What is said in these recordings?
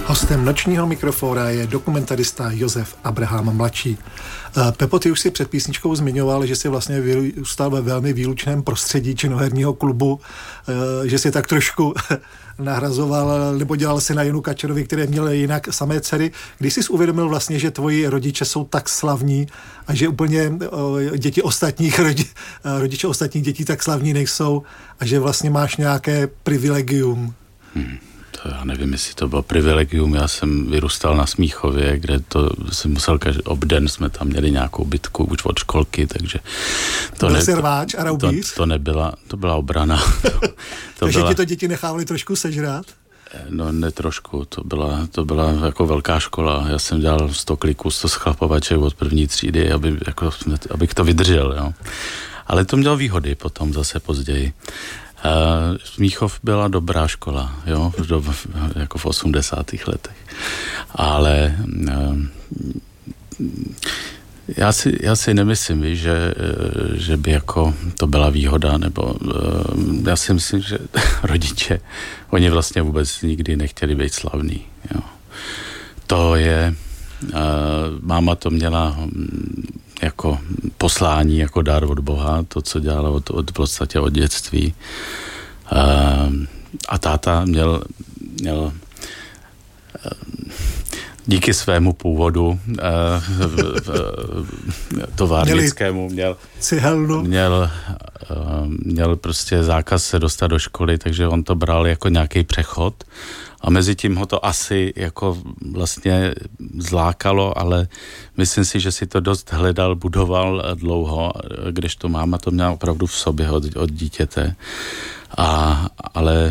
Hostem nočního mikrofóna je dokumentarista Josef Abraham mladší. Pepo, ty už si před písničkou zmiňoval, že jsi vlastně vyrůstal ve velmi výlučném prostředí činoherního klubu, že si tak trošku nahrazoval nebo dělal si na Janu Kačerovi, které měl jinak samé dcery. Když jsi uvědomil vlastně, že tvoji rodiče jsou tak slavní a že úplně děti ostatních rodiče ostatních dětí tak slavní nejsou a že vlastně máš nějaké privilegium? To já nevím, jestli to bylo privilegium. Já jsem vyrůstal na Smíchově, kde to jsem musel obden jsme tam měli nějakou bitku už od školky, takže to byl jsi rváč a raubíř? To byla obrana. Takže ti to děti nechávaly trošku sežrát? No ne trošku, to byla jako velká škola. Já jsem dělal 100 kliků, 100 schlapovaček od první třídy, abych to vydržel, jo. Ale to mělo výhody potom zase později. Smíchov byla dobrá škola, jo, jako v 80. letech. Ale já si nemyslím, že by jako to byla výhoda, nebo já si myslím, že rodiče, oni vlastně vůbec nikdy nechtěli být slavní, jo. To je, máma to měla jako poslání, jako dár od Boha, to, co dělala v podstatě od dětství. A táta měl díky svému původu továrnickému měl prostě zákaz se dostat do školy, takže on to bral jako nějaký přechod. A mezi tím ho to asi jako vlastně zlákalo, ale myslím si, že si to dost hledal, budoval dlouho, kdežto máma to měla opravdu v sobě od dítěte. Ale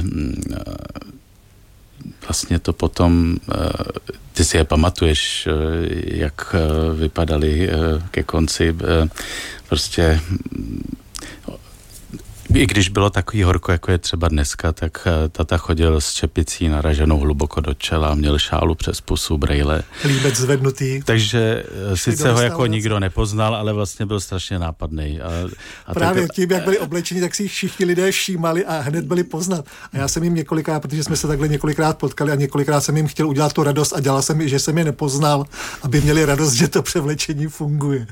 vlastně to potom, ty si je pamatuješ, jak vypadali ke konci, prostě i když bylo takový horko, jako je třeba dneska, tak tata chodil s čepicí naraženou hluboko do čela, měl šálu přes pusu, brejle. Líbec zvednutý. Takže sice ho jako nikdo nepoznal, ale vlastně byl strašně nápadnej. A právě tím, jak byli oblečeni, tak si jich všichni lidé všímali a hned byli poznat. A já jsem jim několikrát, protože jsme se takhle několikrát potkali a několikrát jsem jim chtěl udělat tu radost a dělal jsem, že jsem je nepoznal, aby měli radost, že to převlečení funguje.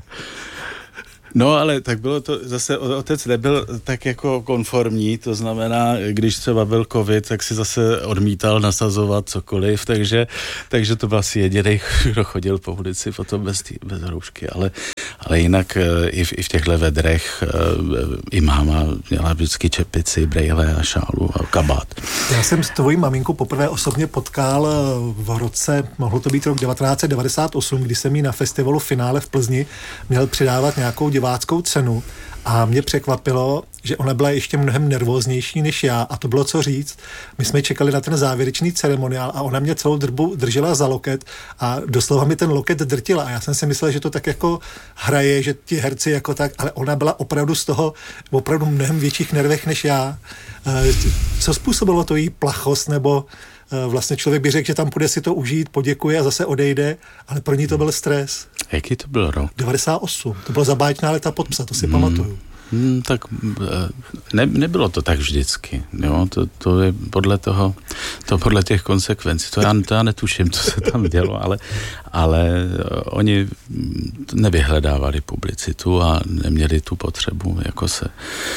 No, ale tak bylo to, zase otec nebyl tak jako konformní, to znamená, když třeba byl covid, tak si zase odmítal nasazovat cokoliv, takže to byl asi jediný, kdo chodil po ulici potom bez roušky, ale jinak i v těchto vedrech i máma měla vždycky čepici, brejle a šálu a kabát. Já jsem s tvojí maminku poprvé osobně potkal v roce, mohlo to být rok 1998, kdy jsem jí na festivalu Finále v Plzni měl přidávat nějakou diváckou cenu a mě překvapilo, že ona byla ještě mnohem nervóznější než já a to bylo co říct. My jsme čekali na ten závěrečný ceremoniál a ona mě celou dobu držela za loket a doslova mi ten loket drtila a já jsem si myslel, že to tak jako hraje, že ti herci jako tak, ale ona byla opravdu z toho opravdu mnohem větších nervech než já. Co způsobilo to její plachost, nebo vlastně člověk by řekl, že tam půjde si to užít, poděkuje a zase odejde, ale pro ní to byl stres. Jaký to byl rok? 98. To bylo za báječná léta pod psa, to si pamatuju. Tak nebylo to tak vždycky, jo, to je podle těch konsekvencí, to já netuším, co se tam dělo, ale oni nevyhledávali publicitu a neměli tu potřebu, jako se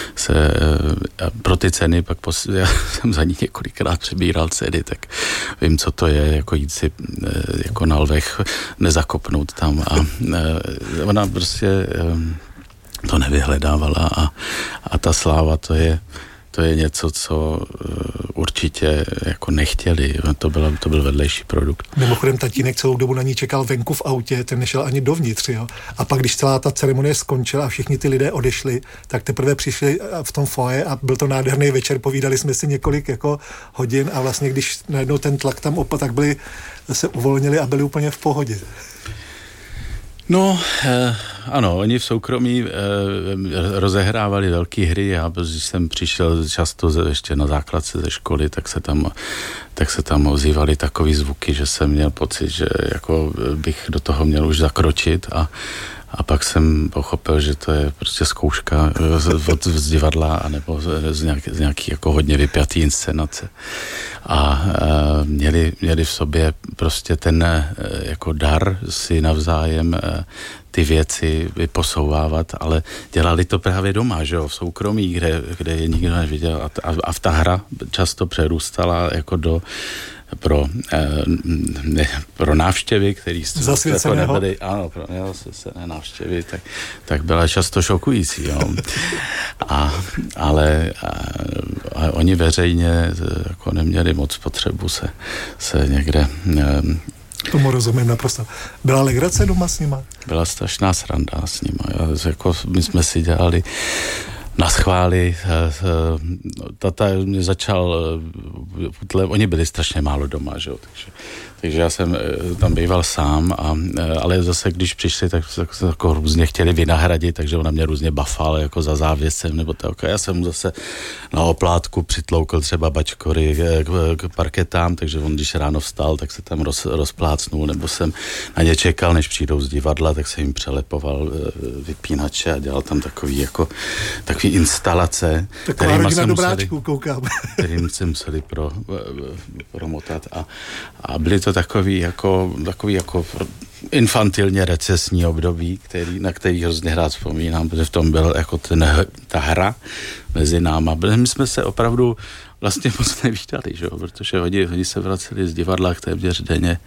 pro ty ceny, pak já jsem za ní několikrát přebíral ceny, tak vím, co to je, jako jít si jako na lvech nezakopnout tam a ona prostě to nevyhledávala a ta sláva to je něco, co určitě jako nechtěli. To byl vedlejší produkt. Mimochodem tatínek celou dobu na ní čekal venku v autě, ten nešel ani dovnitř, jo. A pak, když celá ta ceremonie skončila a všichni ty lidé odešli, tak teprve přišli v tom foje a byl to nádherný večer, povídali jsme si několik jako hodin a vlastně, když najednou ten tlak tam opat, tak se uvolnili a byli úplně v pohodě. No, ano, oni v soukromí rozehrávali velké hry a když jsem přišel často ještě na základce ze školy, tak se tam ozývaly takový zvuky, že jsem měl pocit, že jako bych do toho měl už zakročit A pak jsem pochopil, že to je prostě zkouška z divadla anebo z nějaký jako hodně vypjatý inscenace. A měli v sobě prostě ten jako dar si navzájem ty věci vyposouvávat, ale dělali to právě doma, že jo, v soukromí, kde je nikdo neviděl a ta hra často přerůstala jako pro návštěvy, který jako nebyly, ano, pro zasvěcené návštěvy, tak byla často šokující, jo. Ale oni veřejně jako neměli moc potřebu se někde tomu rozumím naprosto. Byla legrace doma s nima? Byla strašná sranda s nima. My jsme si dělali na schvály. Tata mě začal, oni byli strašně málo doma, že jo, takže já jsem tam býval sám, ale zase, když přišli, tak se jako různě chtěli vynahradit, takže ona mě různě bafal jako za závěsem, nebo tak. Já jsem mu zase na oplátku přitloukl třeba bačkory k parketám, takže on, když ráno vstal, tak se tam rozplácnul, nebo jsem na ně čekal, než přijdou z divadla, tak jsem jim přelepoval vypínače a dělal tam takový instalace. Taková rodina dobráčků, koukám. Kterým se museli promotat a byly to takový jako infantilně recesní období, na který hrozně rád vzpomínám, protože v tom byl jako ta hra mezi náma. My jsme se opravdu vlastně moc nevídali, že jo? Protože oni se vraceli z divadla téměř denně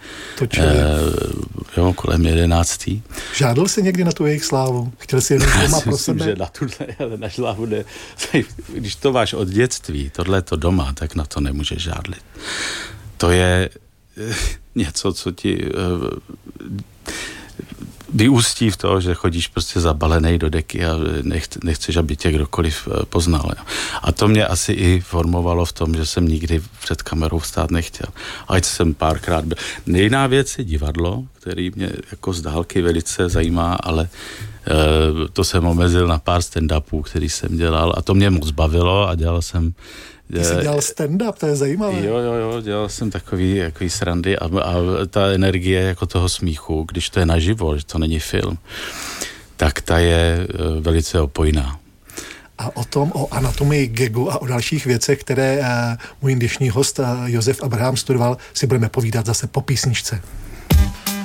kolem 11. Žádal jsi někdy na tu jejich slávu? Chtěl jsi jenom doma pro sebe? Že na slávu ne. Když to máš od dětství, tohleto doma, tak na to nemůžeš žádlit. To je něco, co ti vyústí v to, že chodíš prostě zabalenej do deky a nechceš, aby tě kdokoliv poznal. A to mě asi i formovalo v tom, že jsem nikdy před kamerou stát nechtěl. Ať jsem párkrát byl. Jiná věc je divadlo, který mě jako z dálky velice zajímá, ale to jsem omezil na pár stand-upů, který jsem dělal a to mě moc bavilo a dělal jsem. Ty jsi dělal stand-up, to je zajímavé. Jo, dělal jsem takový srandy a ta energie jako toho smíchu, když to je naživo, že to není film, tak ta je velice opojná. A o anatomii gagu a o dalších věcech, které můj dnešní host Josef Abraham studoval, si budeme povídat zase po písničce.